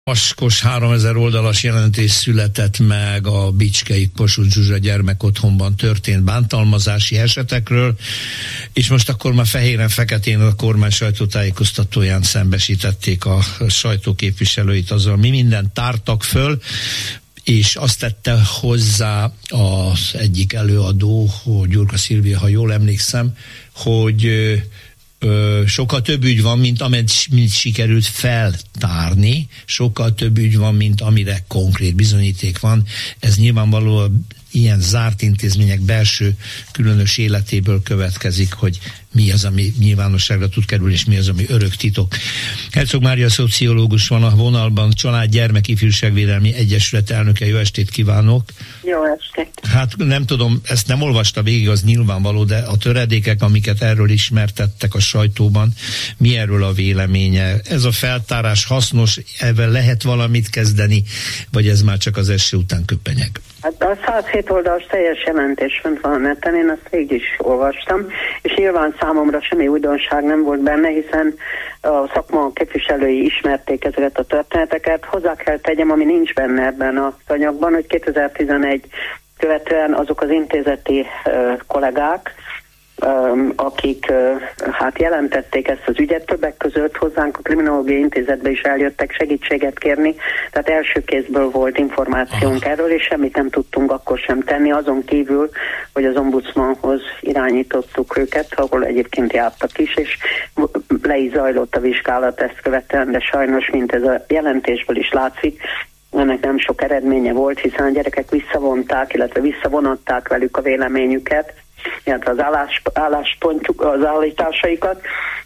Vaskos 3000 oldalas jelentés született meg a Bicskei Kossuth Zsuzsa gyermekotthonban történt bántalmazási esetekről, és most akkor már fehéren-feketén a kormány sajtótájékoztatóján szembesítették a sajtóképviselőit azzal, mi mindent tártak föl, és azt tette hozzá az egyik előadó, Gyurka Szilvia, ha jól emlékszem, hogy sokkal több ügy van, mint sikerült feltárni, sokkal több ügy van, mint amire konkrét bizonyíték van. Ez nyilvánvalóan ilyen zárt intézmények belső különös életéből következik, hogy mi az, ami nyilvánosságra tud kerülni, és mi az, ami örök titok. Herzog Mária szociológus van a vonalban, Család Gyermek Ifjúságvédelmi Egyesület elnöke. Jó estét kívánok! Jó estét! Hát nem tudom, ezt nem olvasta végig, az nyilvánvaló, de a töredékek, amiket erről ismertettek a sajtóban, mi erről a véleménye? Ez a feltárás hasznos, ebben lehet valamit kezdeni, vagy ez már csak az eső után köpenyeg? Hát a 107 oldalas teljes jelentés fönt van a neten, én azt végig is olvastam, és nyilván számomra semmi újdonság nem volt benne, hiszen a szakma képviselői ismerték ezeket a történeteket. Hozzá kell tegyem, ami nincs benne ebben az anyagban, hogy 2011 követően azok az intézeti kollégák, akik hát jelentették ezt az ügyet, többek között hozzánk a Kriminológiai Intézetbe is eljöttek segítséget kérni, tehát első kézből volt információnk erről, és semmit nem tudtunk akkor sem tenni, azon kívül, hogy az ombudsmanhoz irányítottuk őket, ahol egyébként jártak is, és le is zajlott a vizsgálat ezt követően, de sajnos, mint ez a jelentésből is látszik, ennek nem sok eredménye volt, hiszen a gyerekek visszavonták, illetve visszavonatták velük a véleményüket, illetve az álláspontjuk, az állításaikat,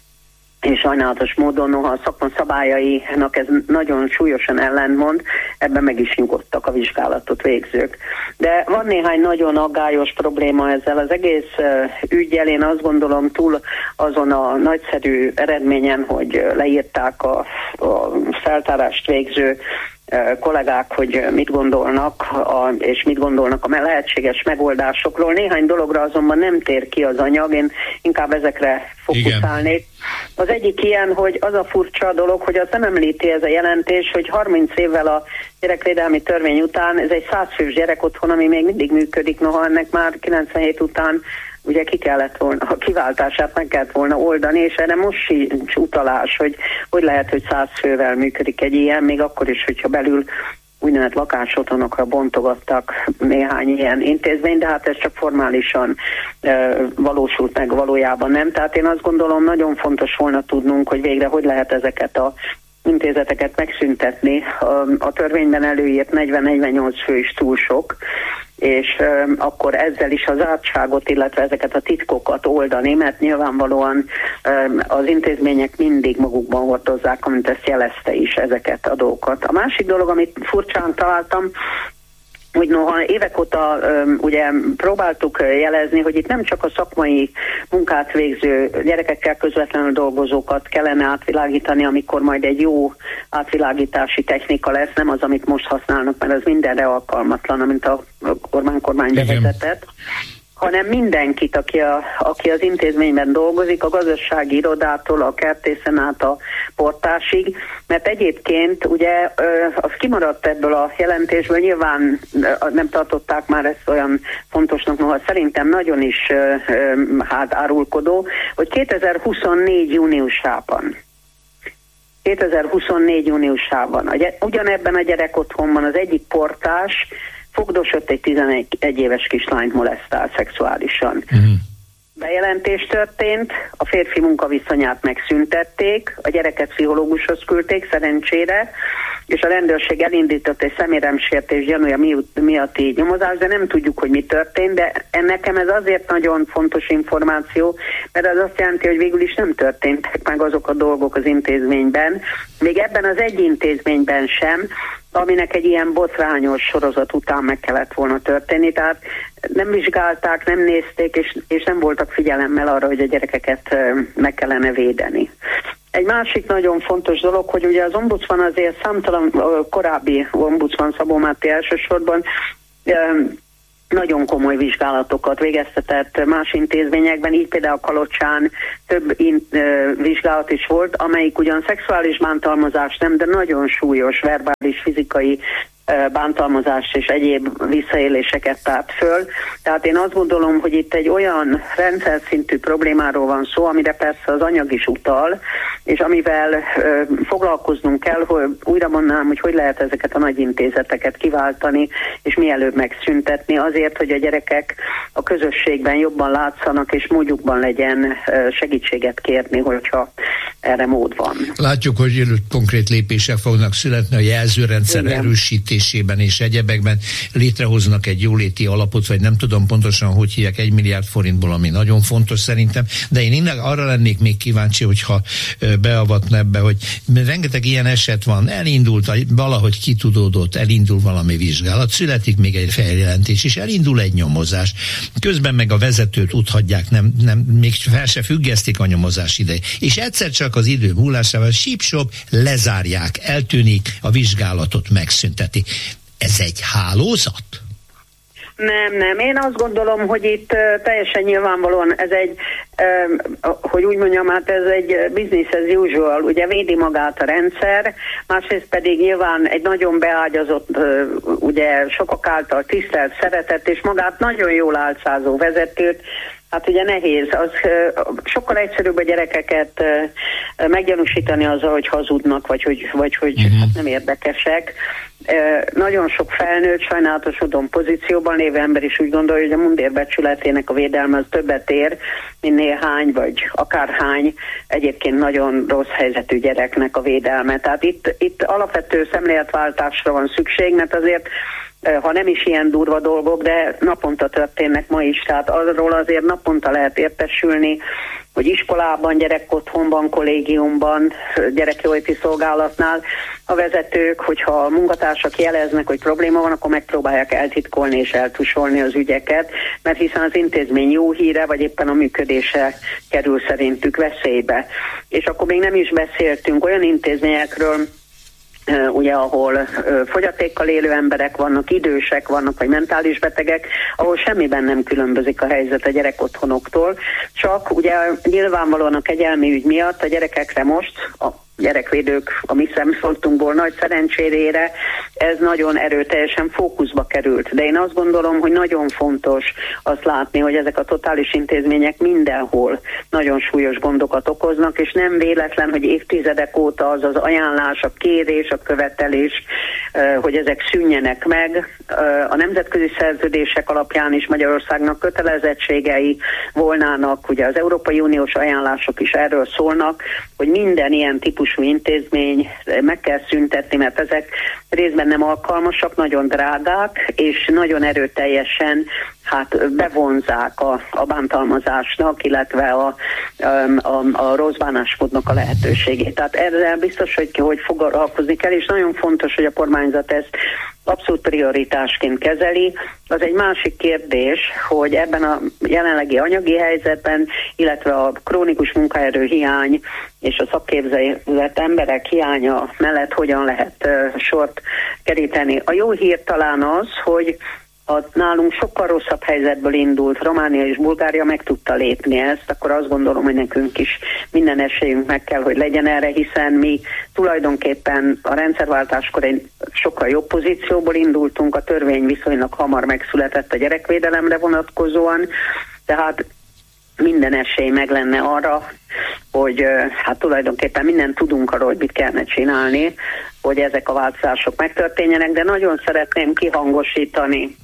és sajnálatos módon, noha a szakma szabályainak ez nagyon súlyosan ellentmond, ebben meg is nyugodtak a vizsgálatot végzők. De van néhány nagyon aggályos probléma ezzel az egész üggyel. Én azt gondolom, túl azon a nagyszerű eredményen, hogy leírták a feltárást végző kollégák, hogy mit gondolnak, és mit gondolnak a lehetséges megoldásokról. Néhány dologra azonban nem tér ki az anyag, én inkább ezekre fókuszálnék. Az egyik ilyen, hogy az a furcsa dolog, hogy azt nem említi ez a jelentés, hogy 30 évvel a gyerekvédelmi törvény után ez egy 100 fős gyerekotthon, ami még mindig működik, noha ennek már 97 után ugye ki kellett volna, a kiváltását meg kellett volna oldani, és erre most sincs utalás, hogy lehet, hogy 100 fővel működik egy ilyen, még akkor is, hogyha belül úgynevezett lakásotthonokra bontogattak néhány ilyen intézmény, de hát ez csak formálisan valósult meg, valójában nem. Tehát én azt gondolom, nagyon fontos volna tudnunk, hogy végre hogy lehet ezeket a intézeteket megszüntetni. A törvényben előírt 40-48 fő is túl sok, és akkor ezzel is az ártságot, illetve ezeket a titkokat oldani, mert nyilvánvalóan az intézmények mindig magukban hordozzák, amint ezt jelezte is, ezeket a dolgokat. A másik dolog, amit furcsán találtam, hogy noha évek óta ugye próbáltuk jelezni, hogy itt nem csak a szakmai munkát végző gyerekekkel közvetlenül dolgozókat kellene átvilágítani, amikor majd egy jó átvilágítási technika lesz, nem az, amit most használnak, mert az mindenre alkalmatlan, amint a kormány bevezetett, hanem mindenkit, aki az intézményben dolgozik, a gazdasági irodától, a kertészen át a portásig, mert egyébként ugye az kimaradt ebből a jelentésből, nyilván nem tartották már ezt olyan fontosnak, noha szerintem nagyon is árulkodó, hogy 2024 júniusában ugyanebben a gyerekotthonban az egyik portás fogdosott egy 11 éves kislányt molesztál szexuálisan. Bejelentés történt, a férfi munkaviszonyát megszüntették, a gyereket pszichológushoz küldték szerencsére, és a rendőrség elindított egy személyremsértés gyanúja miatti nyomozást, de nem tudjuk, hogy mi történt, de nekem ez azért nagyon fontos információ, mert az azt jelenti, hogy végül is nem történtek meg azok a dolgok az intézményben, még ebben az egy intézményben sem, aminek egy ilyen botrányos sorozat után meg kellett volna történni, tehát nem vizsgálták, nem nézték, és nem voltak figyelemmel arra, hogy a gyerekeket meg kellene védeni. Egy másik nagyon fontos dolog, hogy ugye az ombudsman azért számtalan korábbi ombudsman, Szabó Máté elsősorban nagyon komoly vizsgálatokat végeztetett más intézményekben, így például Kalocsán több vizsgálat is volt, amelyik ugyan szexuális bántalmazás nem, de nagyon súlyos verbális, fizikai bántalmazást és egyéb visszaéléseket tárt föl. Tehát én azt gondolom, hogy itt egy olyan rendszer szintű problémáról van szó, amire persze az anyag is utal, és amivel foglalkoznunk kell, hogy újra mondanám, hogy lehet ezeket a nagy intézeteket kiváltani, és mielőbb megszüntetni azért, hogy a gyerekek a közösségben jobban látszanak, és módjukban legyen segítséget kérni, hogyha erre mód van. Látjuk, hogy konkrét lépések fognak születni a jelzőrendszer erősítésében és egyebekben. Létrehoznak egy jóléti alapot, vagy nem tudom pontosan, hogy hívják, 1 milliárd forintból, ami nagyon fontos szerintem, de én innen arra lennék még kíváncsi, hogyha beavatna ebbe, hogy rengeteg ilyen eset van, elindult, valahogy kitudódott, elindul valami vizsgálat, születik még egy feljelentés, és elindul egy nyomozás. Közben meg a vezetőt úthagyják, még fel se függesztik a nyomozás idejét. És egyszer csak az idő múlásával síp-sop lezárják, eltűnik, a vizsgálatot megszünteti. Ez egy hálózat? Nem. Én azt gondolom, hogy itt teljesen nyilvánvalóan ez egy, hogy úgy mondjam, hát ez egy business as usual, ugye védi magát a rendszer, másrészt pedig nyilván egy nagyon beágyazott, ugye sokak által tisztelt, szeretett és magát nagyon jól álcázó vezetőt, hát ugye nehéz, az sokkal egyszerűbb a gyerekeket meggyanúsítani azzal, hogy hazudnak, vagy hogy hát nem érdekesek. Nagyon sok felnőtt, sajnálatos módon pozícióban lévő ember is úgy gondolja, hogy a mundér becsületének a védelme az többet ér, mint néhány, vagy akárhány egyébként nagyon rossz helyzetű gyereknek a védelme. Tehát itt alapvető szemléletváltásra van szükség, mert azért ha nem is ilyen durva dolgok, de naponta történnek ma is, tehát arról azért naponta lehet értesülni, hogy iskolában, gyerekotthonban, kollégiumban, gyerekjóléti szolgálatnál a vezetők, hogyha a munkatársak jeleznek, hogy probléma van, akkor megpróbálják eltitkolni és eltusolni az ügyeket, mert hiszen az intézmény jó híre, vagy éppen a működése kerül szerintük veszélybe. És akkor még nem is beszéltünk olyan intézményekről, ugye, ahol fogyatékkal élő emberek vannak, idősek vannak, vagy mentális betegek, ahol semmiben nem különbözik a helyzet a gyerekotthonoktól, csak ugye nyilvánvalóan a kegyelmi ügy miatt a gyerekekre most, a gyerekvédők a mi szemszoltunkból nagy szerencsére ez nagyon erőteljesen fókuszba került. De én azt gondolom, hogy nagyon fontos azt látni, hogy ezek a totális intézmények mindenhol nagyon súlyos gondokat okoznak, és nem véletlen, hogy évtizedek óta az ajánlás, a kérés, a követelés, hogy ezek szűnjenek meg. A nemzetközi szerződések alapján is Magyarországnak kötelezettségei volnának, ugye az Európai Uniós ajánlások is erről szólnak, hogy minden ilyen típusú intézmény meg kell szüntetni, mert ezek részben nem alkalmasak, nagyon drágák, és nagyon erőteljesen bevonzák a bántalmazásnak, illetve a rossz bánásmódnak a lehetőségét. Tehát ezzel biztos, hogy foglalkozni kell, és nagyon fontos, hogy a kormányzat ezt abszolút prioritásként kezeli. Az egy másik kérdés, hogy ebben a jelenlegi anyagi helyzetben, illetve a krónikus munkaerő hiány és a szakképzett emberek hiánya mellett hogyan lehet sort keríteni. A jó hír talán az, hogy nálunk sokkal rosszabb helyzetből indult Románia és Bulgária meg tudta lépni ezt, akkor azt gondolom, hogy nekünk is minden esélyünk meg kell, hogy legyen erre, hiszen mi tulajdonképpen a rendszerváltáskor egy sokkal jobb pozícióból indultunk, a törvény viszonylag hamar megszületett a gyerekvédelemre vonatkozóan, tehát minden esély meg lenne arra, hogy tulajdonképpen mindent tudunk arról, hogy mit kellene csinálni, hogy ezek a változások megtörténjenek, de nagyon szeretném kihangosítani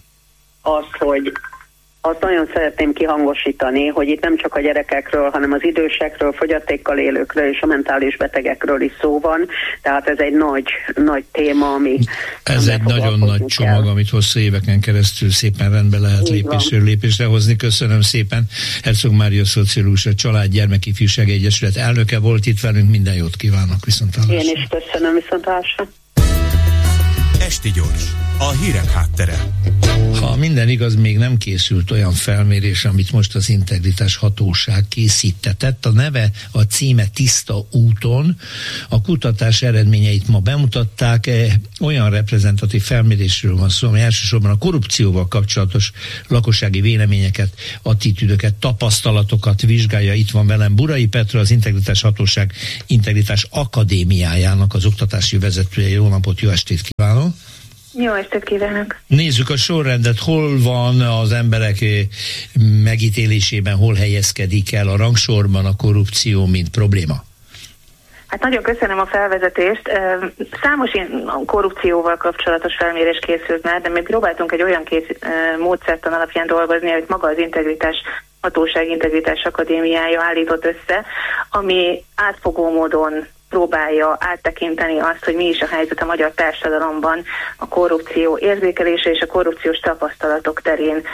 hogy itt nem csak a gyerekekről, hanem az idősekről, fogyatékkal élőkről és a mentális betegekről is szó van. Tehát ez egy nagy téma, ami... Ez egy nagyon nagy csomag, amit hosszú éveken keresztül szépen rendbe lehet lépésről lépésre hozni. Köszönöm szépen. Herzog Mária szociológus, a Család Gyermekifjúsági Egyesület elnöke volt itt velünk. Minden jót kívánok, viszontlátásra. Én is köszönöm, viszontlátásra. Esti Gyors, a hírek háttere. Ha minden igaz, még nem készült olyan felmérés, amit most az Integritás Hatóság készítetett. A neve, a címe Tiszta úton. A kutatás eredményeit ma bemutatták. Olyan reprezentatív felmérésről van szó, ami elsősorban a korrupcióval kapcsolatos lakossági véleményeket, attitűdöket, tapasztalatokat vizsgálja. Itt van velem Burai Petra, az Integritás Hatóság Integritás Akadémiájának az oktatási vezetője. Jó napot, jó estét kívánok! Jó estét kívánok! Nézzük a sorrendet, hol van az emberek megítélésében, hol helyezkedik el a rangsorban a korrupció, mint probléma? Hát nagyon köszönöm a felvezetést. Számos korrupcióval kapcsolatos felmérés készült már, de mi próbáltunk egy olyan módszertan alapján dolgozni, amit maga az Integritás Hatóság Integritás Akadémiája állított össze, ami átfogó módon próbálja áttekinteni azt, hogy mi is a helyzet a magyar társadalomban a korrupció érzékelése és a korrupciós tapasztalatok terén.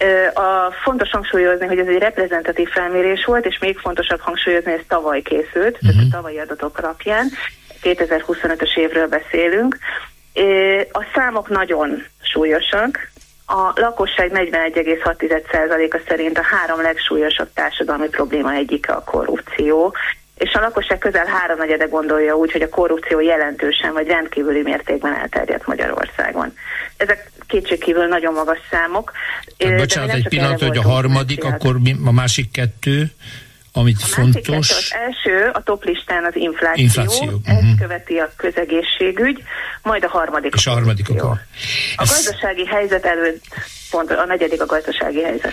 Fontos hangsúlyozni, hogy ez egy reprezentatív felmérés volt, és még fontosabb hangsúlyozni, hogy ez tavaly készült, tehát a tavalyi adatok alapján, 2025-ös évről beszélünk. A számok nagyon súlyosak. A lakosság 41,6%-a szerint a 3 legsúlyosabb társadalmi probléma egyike a korrupció, és a lakosság közel 3/4 gondolja úgy, hogy a korrupció jelentősen vagy rendkívüli mértékben elterjedt Magyarországon. Ezek kétségkívül nagyon magas számok. Bocsánat, egy pillanat, hogy a harmadik, akkor a másik 2, amit fontos. Az első, a top listán az infláció. Ezt követi a közegészségügy, majd a harmadik és a harmadik a gazdasági helyzet előtt, pont a 4. a gazdasági helyzet.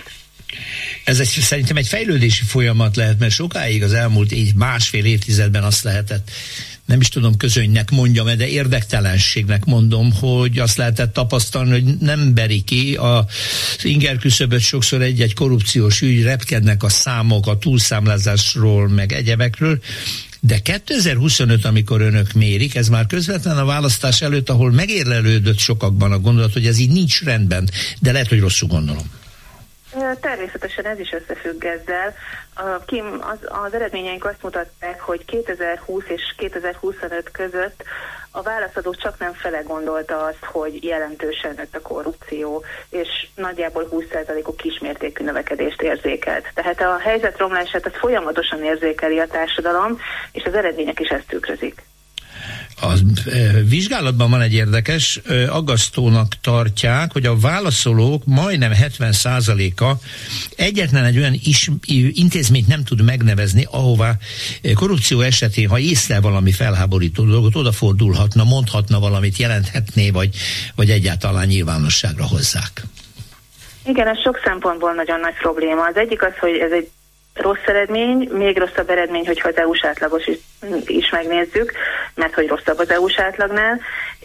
Ez szerintem egy fejlődési folyamat lehet, mert sokáig az elmúlt másfél évtizedben azt lehetett, nem is tudom közönynek mondjam, de érdektelenségnek mondom, hogy azt lehetett tapasztalni, hogy nem beri ki az ingerküszöböt, sokszor egy-egy korrupciós ügy, repkednek a számok a túlszámlázásról, meg egyebekről, de 2025, amikor önök mérik, ez már közvetlen a választás előtt, ahol megérlelődött sokakban a gondolat, hogy ez így nincs rendben, de lehet, hogy rosszul gondolom. Természetesen ez is összefügg ezzel. Az eredményeink azt mutatták, hogy 2020 és 2025 között a válaszadók csak nem fele gondolta azt, hogy jelentősen nőtt a korrupció, és nagyjából 20%-uk kismértékű növekedést érzékelt. Tehát a helyzet romlását az folyamatosan érzékeli a társadalom, és az eredmények is ezt tükrözik. A vizsgálatban van egy érdekes, aggasztónak tartják, hogy a válaszolók majdnem 70%-a egyetlen egy olyan intézményt nem tud megnevezni, ahová korrupció esetén, ha észlel valami felháborító dolgot, odafordulhatna, mondhatna valamit, jelenthetné, vagy egyáltalán nyilvánosságra hozzák. Igen, ez sok szempontból nagyon nagy probléma. Az egyik az, hogy ez egy rossz eredmény, még rosszabb eredmény, hogyha az EU-s átlagos is megnézzük, mert hogy rosszabb az EU-s átlagnál.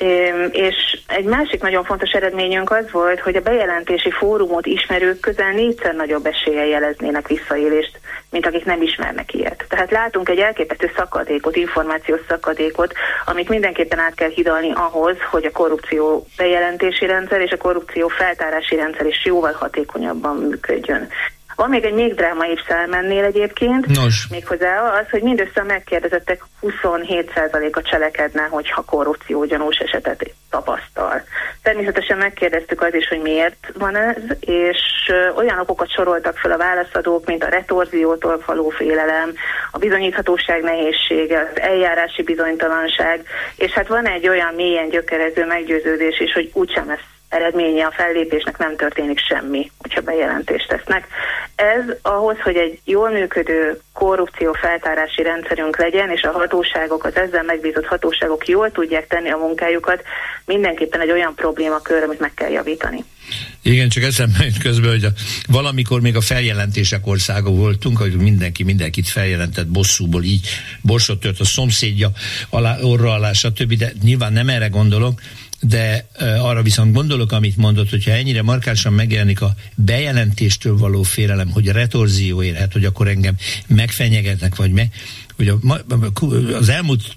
És egy másik nagyon fontos eredményünk az volt, hogy a bejelentési fórumot ismerők közel 4-szer nagyobb eséllyel jeleznének visszaélést, mint akik nem ismernek ilyet. Tehát látunk egy elképesztő szakadékot, információs szakadékot, amit mindenképpen át kell hidalni ahhoz, hogy a korrupció bejelentési rendszer és a korrupció feltárási rendszer is jóval hatékonyabban működjön. Van még egy még drámaibb szám ennél egyébként, méghozzá az, hogy mindössze a megkérdezettek 27%-a cselekedne, hogyha korrupció gyanús esetet tapasztal. Természetesen megkérdeztük az is, hogy miért van ez, és olyan okokat soroltak fel a válaszadók, mint a retorziótól való félelem, a bizonyíthatóság nehézsége, az eljárási bizonytalanság, és hát van egy olyan mélyen gyökerező meggyőződés is, hogy úgysem lesz eredménye a fellépésnek, nem történik semmi, hogyha bejelentést tesznek. Ez ahhoz, hogy egy jól működő korrupció feltárási rendszerünk legyen, és a hatóságok, az ezzel megbízott hatóságok jól tudják tenni a munkájukat, mindenképpen egy olyan problémakör, amit meg kell javítani. Igen, csak eszembe jut közben, hogy valamikor még a feljelentések országa voltunk, hogy mindenkit feljelentett bosszúból, így borsot tört a szomszédja orra alá, stb., de nyilván nem erre gondolok, de arra viszont gondolok, amit mondott, hogyha ennyire markánsan megjelenik a bejelentéstől való félelem, hogy a retorzió érhet, hogy akkor engem megfenyegetnek, vagy hogy az elmúlt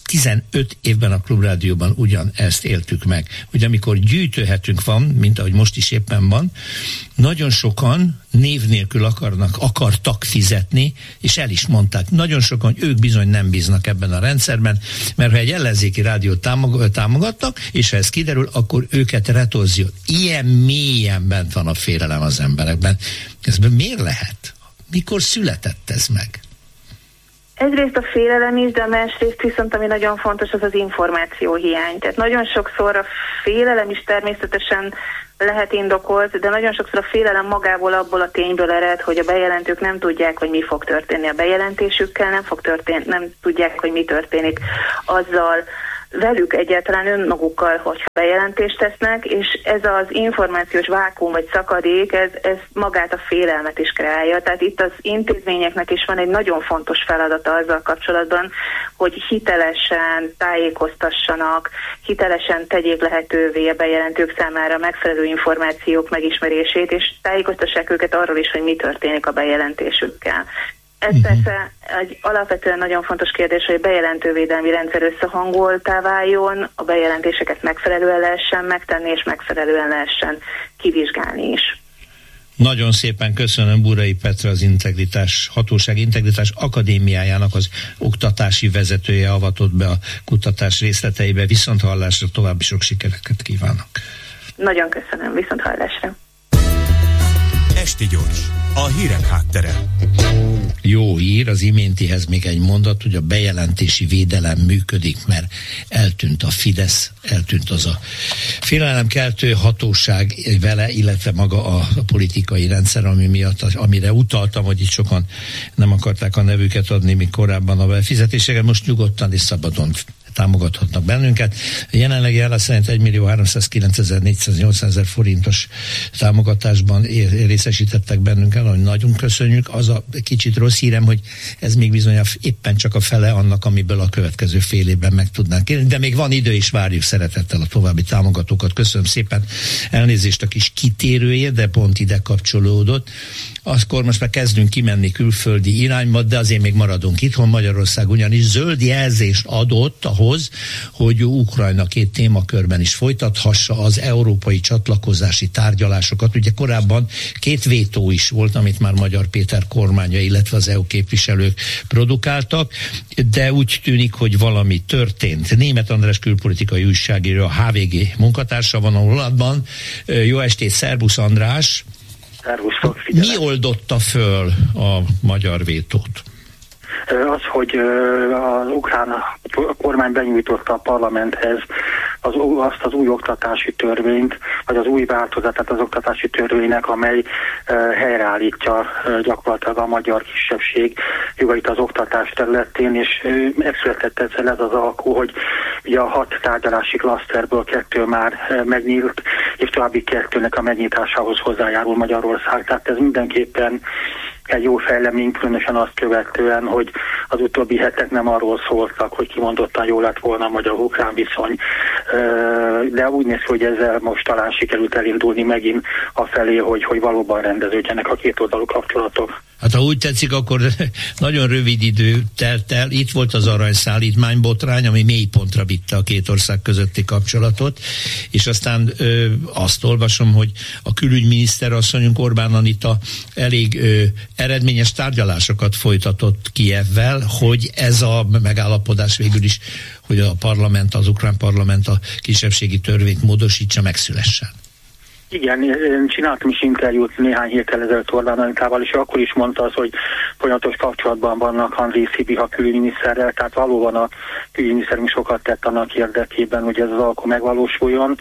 15 évben a Klubrádióban ugyanezt éltük meg, hogy amikor gyűjtőhetünk van, mint ahogy most is éppen van, nagyon sokan név nélkül akartak fizetni, és el is mondták. Nagyon sokan, hogy ők bizony nem bíznak ebben a rendszerben, mert ha egy ellenzéki rádiót támogatnak, és ha ez kiderül, akkor őket retorzió. Ilyen mélyen bent van a félelem az emberekben. Ez miért lehet? Mikor született ez meg? Egyrészt a félelem is, de másrészt viszont ami nagyon fontos, az az információhiány. Tehát nagyon sokszor a félelem is természetesen lehet indokolt, de nagyon sokszor a félelem magából abból a tényből ered, hogy a bejelentők nem tudják, hogy mi fog történni a bejelentésükkel, nem tudják, hogy mi történik azzal, velük egyáltalán önmagukkal, hogyha bejelentést tesznek, és ez az információs vákuum vagy szakadék, ez magát a félelmet is kreálja. Tehát itt az intézményeknek is van egy nagyon fontos feladata azzal kapcsolatban, hogy hitelesen tájékoztassanak, hitelesen tegyék lehetővé a bejelentők számára megfelelő információk megismerését, és tájékoztassák őket arról is, hogy mi történik a bejelentésükkel. Ez persze egy alapvetően nagyon fontos kérdés, hogy a bejelentővédelmi rendszer összehangoltá váljon, a bejelentéseket megfelelően lehessen megtenni, és megfelelően lehessen kivizsgálni is. Nagyon szépen köszönöm Burai Petra, az Hatóság Integritás Akadémiájának az oktatási vezetője avatott be a kutatás részleteibe. Viszonthallásra, további sok sikereket kívánok. Nagyon köszönöm, viszonthallásra. Esti Gyors, a hírek háttere. Jó hír, az iméntihez még egy mondat, hogy a bejelentési védelem működik, mert eltűnt a Fidesz, eltűnt az a félelemkeltő hatóság vele, illetve maga a politikai rendszer, amire utaltam, hogy itt sokan nem akarták a nevüket adni, még korábban a befizetéseket, most nyugodtan és szabadon támogathatnak bennünket. A jelenlegi állás szerint 1.309.480.000 forintos támogatásban részesítettek bennünket, hogy nagyon köszönjük. Az a kicsit rossz hírem, hogy ez még bizony éppen csak a fele annak, amiből a következő fél évben meg tudnánk kérni, de még van idő, és várjuk szeretettel a további támogatókat. Köszönöm szépen, elnézést a kis kitérője, de pont ide kapcsolódott. Akkor most már kezdünk kimenni külföldi irányba, de azért még maradunk itthon. Magyarország ugyanis zöld jelzést adott ahhoz, hogy Ukrajna két témakörben is folytathassa az európai csatlakozási tárgyalásokat. Ugye korábban 2 vétó is volt, amit már Magyar Péter kormánya, illetve az EU képviselők produkáltak, de úgy tűnik, hogy valami történt. Németh András külpolitikai újságíró, a HVG munkatársa van a vonalban. Jó estét, szervusz András! Mi oldotta föl a magyar vétót? Az, hogy az ukrán kormány benyújtotta a parlamenthez azt az új oktatási törvényt, vagy az új változatát az oktatási törvénynek, amely helyreállítja gyakorlatilag a magyar kisebbség jogait az oktatás területén, és megszületett ezzel ez az alkú, hogy ugye a 6 tárgyalási klaszterből 2 már megnyílt, és további 2-nek a megnyitásához hozzájárul Magyarország. Tehát ez mindenképpen egy jó fejlemény, különösen azt követően, hogy az utóbbi hetek nem arról szóltak, hogy kimondottan jó lett volna a magyar-ukrán viszony, de úgy néz, hogy ezzel most talán sikerült elindulni megint afelé, hogy valóban rendeződjenek a kétoldalú kapcsolatok. Hát ha úgy tetszik, akkor nagyon rövid idő telt el. Itt volt az aranyszállítmánybotrány, ami mélypontra vitte a két ország közötti kapcsolatot, és aztán azt olvasom, hogy a külügyminiszter asszonyunk Orbán Anita elég eredményes tárgyalásokat folytatott Kijevvel, hogy ez a megállapodás végül is, hogy a parlament, az ukrán parlament a kisebbségi törvényt módosítsa, megszülessen. Igen, én csináltam is interjút néhány héttel ezelőtt Orbán Anitával, és akkor is mondta az, hogy folyamatos kapcsolatban vannak Andrej Szibiha külügyminiszterrel, tehát valóban a külügyminiszterünk sokat tett annak érdekében, hogy ez az alkú megvalósuljon.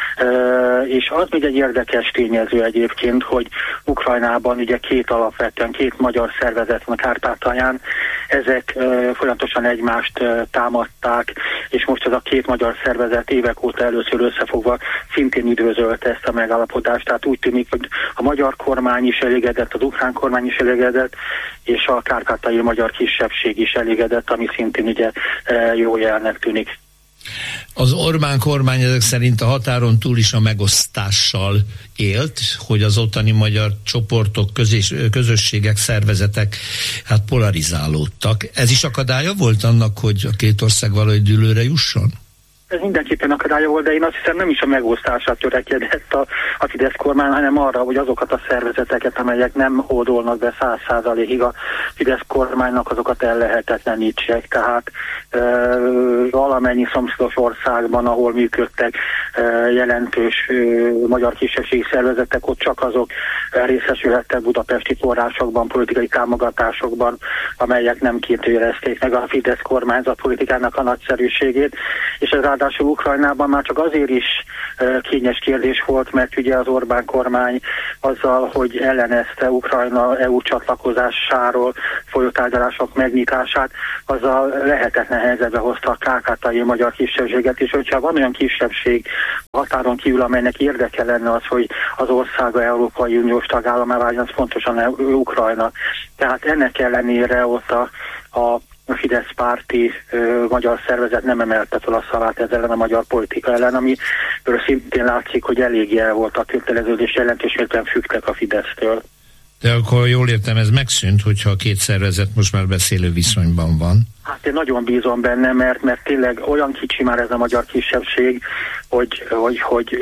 És az még egy érdekes tényező egyébként, hogy Ukrajnában ugye alapvetően két magyar szervezet van a Kárpátalján, ezek folyamatosan egymást támadták, és most ez a két magyar szervezet évek óta először összefogva szintén üdvözölte ezt a megállapodást. Tehát úgy tűnik, hogy a magyar kormány is elégedett, az ukrán kormány is elégedett, és a kárpátaljai magyar kisebbség is elégedett, ami szintén ugye jó jelnek tűnik. Az Orbán kormány ezek szerint a határon túl is a megosztással élt, hogy az ottani magyar csoportok, közösségek, szervezetek hát polarizálódtak. Ez is akadálya volt annak, hogy a két ország valahogy dűlőre jusson? Ez mindenképpen akadálya volt, de én azt hiszem nem is a megosztásra törekedett a Fidesz kormány, hanem arra, hogy azokat a szervezeteket, amelyek nem hódolnak be 100%-ig a Fidesz kormánynak, azokat ellehetetlenítsék. Tehát valamennyi szomszédos országban, ahol működtek jelentős magyar kisebbségi szervezetek, ott csak azok részesülhettek budapesti forrásokban, politikai támogatásokban, amelyek nem kérdőjelezték meg a Fidesz kormányzat politikának a nagyszerűségét, és ez ráadásul Ukrajnában már csak azért is kényes kérdés volt, mert ugye az Orbán kormány azzal, hogy ellenezte Ukrajna EU csatlakozásáról folyó tárgyalások megnyitását, azzal lehetetlen helyzetbe hozta a kárpátaljai magyar kisebbséget, és hogyha van olyan kisebbség határon kívül, amelynek érdeke lenne az, hogy az országa Európai Uniós tagállamá váljon, az pontosan Ukrajna. Tehát ennek ellenére ott a Fidesz párti magyar szervezet nem emelte fel a szavát ez ellen a magyar politika ellen, amiről szintén látszik, hogy eléggé el volt a köteleződés, jelentős mértékben függtek a Fidesztől. De akkor jól értem, ez megszűnt, hogyha a két szervezet most már beszélő viszonyban van? Hát én nagyon bízom benne, mert tényleg olyan kicsi már ez a magyar kisebbség, hogy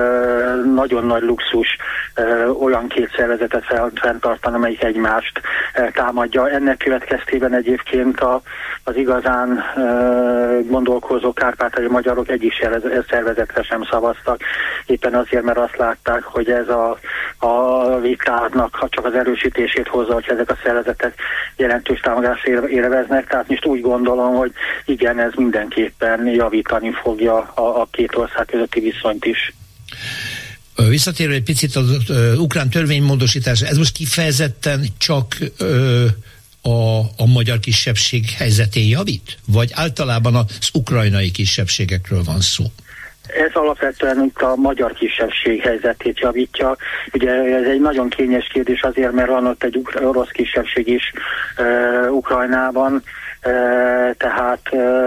nagyon nagy luxus olyan két szervezetet fenntartani, amelyik egymást támadja. Ennek következtében egyébként az igazán gondolkozó kárpátaljai magyarok egyik szervezetre sem szavaztak. Éppen azért, mert azt látták, hogy ez a vitának csak az erősítését hozza, hogy ezek a szervezetek jelentős támogatást élveznek. Tehát most úgy gondolom, hogy igen, ez mindenképpen javítani fogja a két ország közötti viszonyt is. Visszatérve egy picit az ukrán törvénymódosítás, ez most kifejezetten csak a magyar kisebbség helyzetén javít? Vagy általában az ukrajnai kisebbségekről van szó? Ez alapvetően a magyar kisebbség helyzetét javítja. Ugye ez egy nagyon kényes kérdés azért, mert van ott egy orosz kisebbség is Ukrajnában, tehát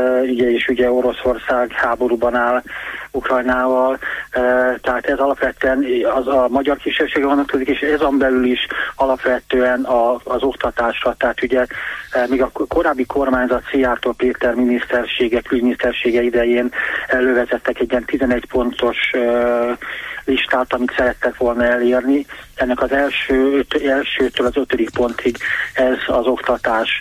ugye Oroszország háborúban áll Ukrajnával, tehát ez alapvetően az a magyar kisebbsége vonatkozik, és ezen belül is alapvetően az oktatásra, tehát ugye még a korábbi kormányzat Szijjártó Péter külügyminisztersége idején elővezettek egy ilyen 11 pontos listát, amit szerettek volna elérni. Ennek az elsőtől az 5. pontig ez az oktatás,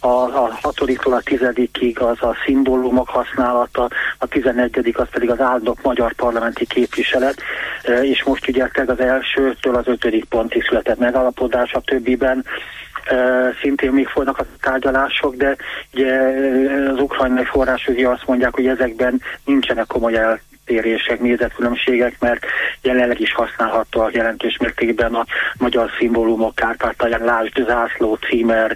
a 6-tól a 10-ig az a szimbólumok használata, a 11. az pedig az áldott magyar parlamenti képviselet, és most ugye az elsőtől az 5. pontig született megállapodás, a többiben szintén még folynak a tárgyalások, de ugye az ukrajnai források azt mondják, hogy ezekben nincsenek komoly eltérések, nézetkülönbségek, mert jelenleg is használható a jelentős mértékben a magyar szimbólumok Kárpátalján, lásd zászló, címer,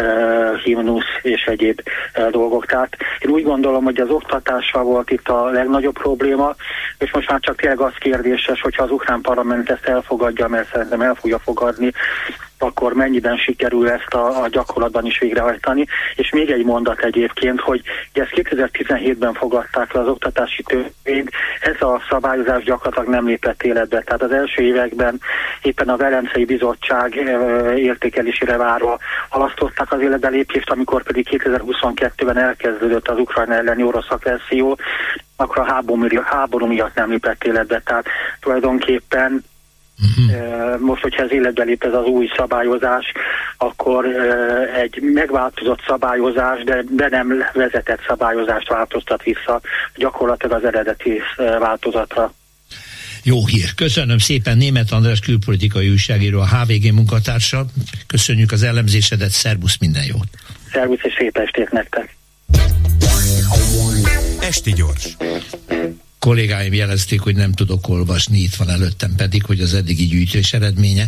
himnusz és egyéb dolgok. Tehát én úgy gondolom, hogy az oktatással volt itt a legnagyobb probléma, és most már csak tényleg az kérdéses, hogyha az ukrán parlament ezt elfogadja, mert szerintem el fogja fogadni, akkor mennyiben sikerül ezt a gyakorlatban is végrehajtani. És még egy mondat egyébként, hogy ezt 2017-ben fogadták le az oktatási törvényt, ez a szabályozás gyakorlatilag nem lépett életbe. Tehát az első években éppen a Velencei Bizottság értékelésére várva halasztották az életbelépést, amikor pedig 2022-ben elkezdődött az Ukrajna elleni orosz agresszió, akkor a háború miatt nem lépett életbe. Tehát tulajdonképpen most, hogyha ez életbe lép ez az új szabályozás, akkor egy megváltozott szabályozás, de be nem vezetett szabályozást változtat vissza gyakorlatilag az eredeti változatra. Jó hír. Köszönöm szépen, Németh András külpolitikai újságíró, a HVG munkatársa. Köszönjük az elemzésedet, szervusz, minden jót. Szervusz és szép estét nektek. Esti Gyors. kollégáim jelezték, hogy nem tudok olvasni, itt van előttem pedig, hogy az eddigi gyűjtés eredménye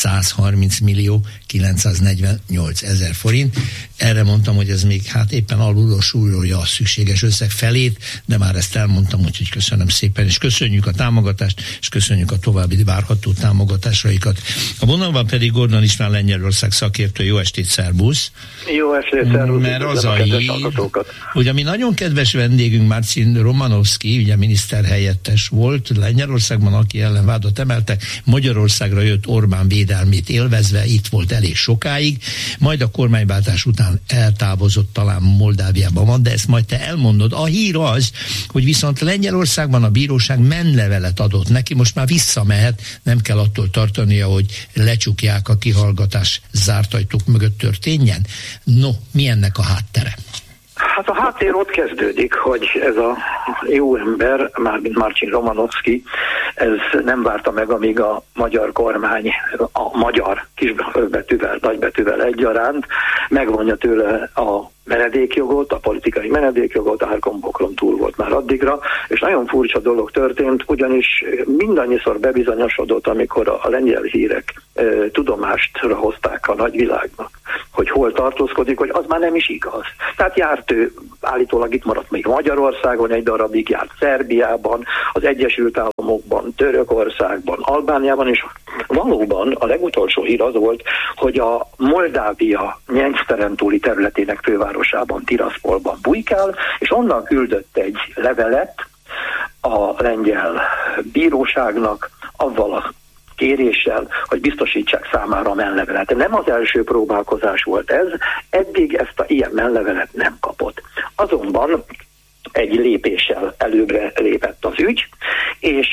130.948.000 forint. Erre mondtam, hogy ez még hát éppen alulosúlyolja a szükséges összeg felét, de már ezt elmondtam, úgyhogy köszönöm szépen, és köszönjük a támogatást, és köszönjük a további várható támogatásaikat. A vonalban pedig Gordon István Lengyelország szakértő. Jó estét, szervusz! Jó estét, szervusz! Mert az a hír, hogy ami nagyon kedves vendégünk Marcin Romanowski, ugye miniszterhelyettes volt Lengyelországban, aki ellen vádat emeltek, Magyarországra jött Orbán védelmét élvezve, itt volt elég sokáig, majd a kormányváltás után eltávozott, talán Moldáviában van, de ezt majd te elmondod. A hír az, hogy viszont Lengyelországban a bíróság menlevelet adott neki, most már visszamehet, nem kell attól tartania, hogy lecsukják a kihallgatás zárt ajtók mögött történjen. No, mi ennek a háttere? Hát a háttér ott kezdődik, hogy ez a jó ember, mármint Marcin Romanowski, ez nem várta meg, amíg a magyar kormány, a magyar kisbetűvel, nagybetűvel egyaránt megvonja tőle a menedékjogot, a politikai menedékjogot, Árkombokron túl volt már addigra, és nagyon furcsa dolog történt, ugyanis mindannyiszor bebizonyosodott, amikor a lengyel hírek tudomástra hozták a nagyvilágnak, hogy hol tartózkodik, hogy az már nem is igaz. Tehát járt ő, állítólag itt maradt még Magyarországon egy darabig, járt Szerbiában, az Egyesült Államokban, Törökországban, Albániában, és valóban a legutolsó hír az volt, hogy a Moldávia Nyeszteren túli területének fővárosában, Tiraspolban bujkál, és onnan küldött egy levelet a lengyel bíróságnak avval a kéréssel, hogy biztosítsák számára a menlevelet. Nem az első próbálkozás volt ez, eddig ezt a ilyen menlevelet nem kapott. Azonban egy lépéssel előbbre lépett az ügy, és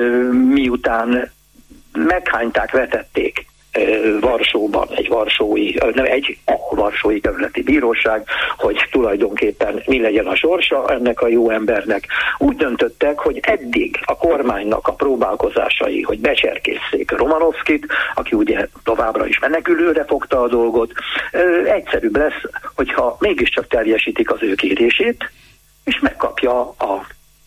miután meghányták, vetették Varsóban egy varsói kerületi bíróság, hogy tulajdonképpen mi legyen a sorsa ennek a jó embernek. Úgy döntöttek, hogy eddig a kormánynak a próbálkozásai, hogy becserkészszék Romanowskit, aki ugye továbbra is menekülőre fogta a dolgot, egyszerűbb lesz, hogyha mégiscsak teljesítik az ő kérését, és megkapja a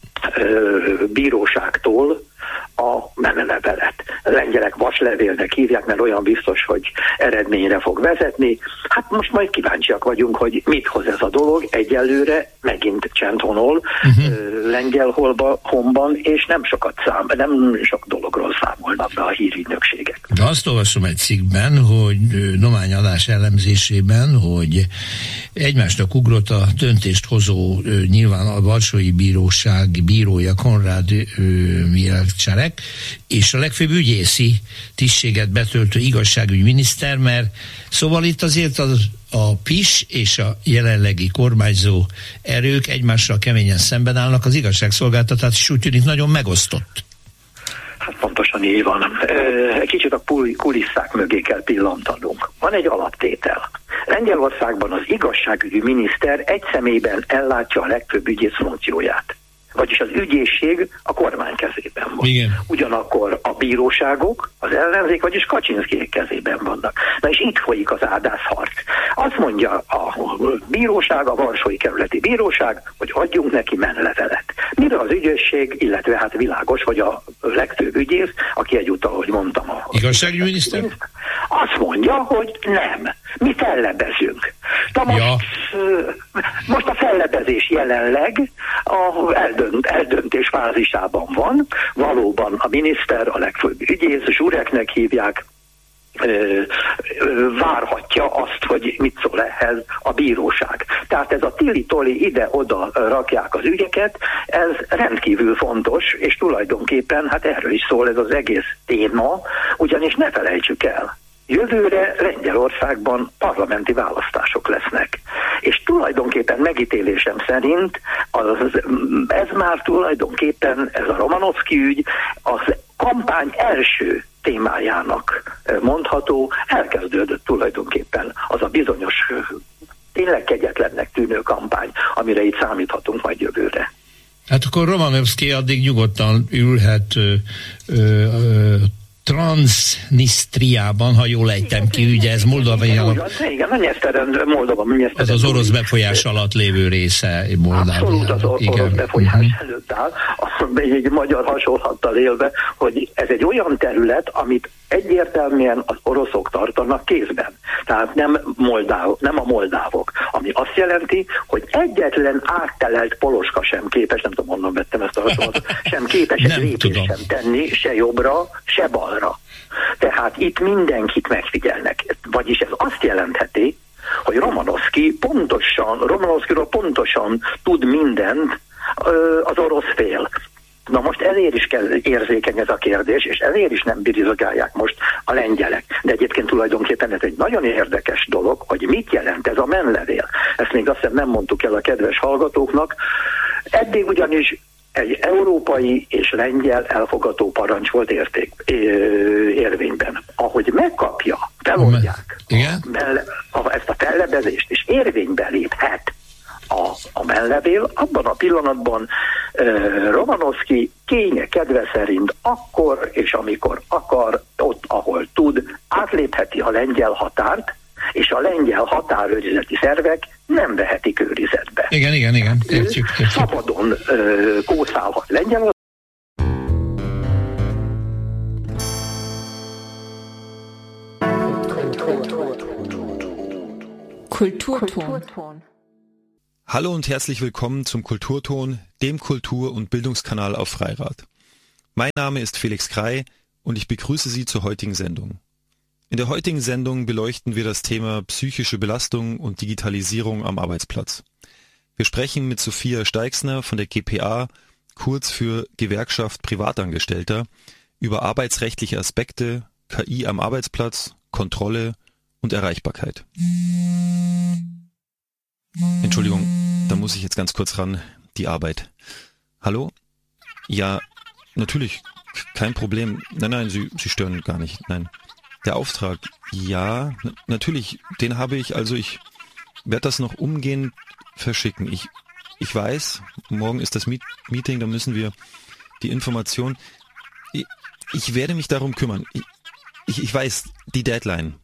bíróságtól a menlevelet. Lengyelek vaslevélnek hívják, mert olyan biztos, hogy eredményre fog vezetni. Hát most majd kíváncsiak vagyunk, hogy mit hoz ez a dolog. Egyelőre megint csend honol lengyel honban, és nem sok dologról számolnak be a hírügynökségek. De azt olvasom egy cikkben, hogy Dományadás elemzésében, hogy egymásnak ugrott a döntést hozó nyilván a Varsói Bíróság bírója Konrád Mielczarek, és a legfőbb ügyészi tisztséget betöltő igazságügyminiszter, mert szóval itt azért a PIS és a jelenlegi kormányzó erők egymással keményen szemben állnak, az igazságszolgáltatás is úgy tűnik nagyon megosztott. Hát pontosan így van. Kicsit a kulisszák mögé kell pillantanunk. Van egy alaptétel. Lengyelországban az igazságügyi miniszter egy személyben ellátja a legfőbb ügyész funkcióját. Vagyis az ügyészség a kormány kezében van. Igen. Ugyanakkor a bíróságok, az ellenzék, vagyis Kaczynszkijék kezében vannak. Na és itt folyik az ádászharc. Azt mondja a bíróság, a Varsói Kerületi Bíróság, hogy adjunk neki menlevelet. Mire az ügyészség, illetve hát világos, hogy a legfőbb ügyész, aki egyúttal, ahogy mondtam, a igazságügyminiszter, azt mondja, hogy nem. Mi fellebezünk. Most a fellebezés jelenleg a eldöntés fázisában van. Valóban a miniszter, a legfőbb ügyész, Zsureknek hívják, várhatja azt, hogy mit szól ehhez a bíróság. Tehát ez a tili-toli ide-oda rakják az ügyeket, ez rendkívül fontos, és tulajdonképpen hát erről is szól ez az egész téma, ugyanis ne felejtsük el, jövőre Lengyelországban parlamenti választások lesznek. És tulajdonképpen megítélésem szerint ez már tulajdonképpen, ez a Romanowski ügy, az kampány első témájának mondható, elkezdődött tulajdonképpen az a bizonyos, tényleg kegyetlennek tűnő kampány, amire itt számíthatunk majd jövőre. Hát akkor Romanowski addig nyugodtan ülhet Transnistriában, ha jól ejtem ki, ugye ez Moldáviának. Igen, a Nyeszteren, Moldova. Az az orosz befolyás alatt lévő része Moldáviának. Abszolút az orosz befolyás előtt áll. A egy magyar hasonlattal élve, hogy ez egy olyan terület, amit egyértelműen az oroszok tartanak kézben. Tehát nem a moldávok. Ami azt jelenti, hogy egyetlen áttelelt poloska sem képes, nem tudom, honnan vettem ezt a hasonlatot, sem képes egy lépést sem tenni, se jobbra, se balra. Tehát itt mindenkit megfigyelnek. Vagyis ez azt jelentheti, hogy Romanovszkiról pontosan tud mindent az orosz fél. Na most ezért is kell érzékeny ez a kérdés, és ezért is nem birizogálják most a lengyelek. De egyébként tulajdonképpen ez egy nagyon érdekes dolog, hogy mit jelent ez a menlevél. Ezt még azt hiszem nem mondtuk el a kedves hallgatóknak. Eddig ugyanis egy európai és lengyel elfogató parancs volt érvényben. Ahogy megkapja, feloldják ezt a fellebezést, és érvénybe léphet a menlevél, abban a pillanatban Romanovszki kénye kedve szerint akkor és amikor akar, ott, ahol tud, átlépheti a lengyel határt, és a lengyel határőrizeti szervek nem vehetik őrizetbe. Igen, értjük. Szabadon kószálhat lengyel. Kulturton. Hallo und herzlich willkommen zum Kulturton, dem Kultur- und Bildungskanal auf Freirad. Mein Name ist Felix Krei und ich begrüße Sie zur heutigen Sendung. In der heutigen Sendung beleuchten wir das Thema psychische Belastung und Digitalisierung am Arbeitsplatz. Wir sprechen mit Sophia Steixner von der GPA, kurz für Gewerkschaft Privatangestellter, über arbeitsrechtliche Aspekte, KI am Arbeitsplatz, Kontrolle und Erreichbarkeit. Entschuldigung, da muss ich jetzt ganz kurz ran, die Arbeit. Hallo? Ja, natürlich, kein Problem. Nein, Sie stören gar nicht, nein. Der Auftrag, ja, natürlich, den habe ich, also ich werde das noch umgehend verschicken. Ich weiß, morgen ist das Meeting, da müssen wir die Information, ich werde mich darum kümmern. Ich weiß, die Deadline,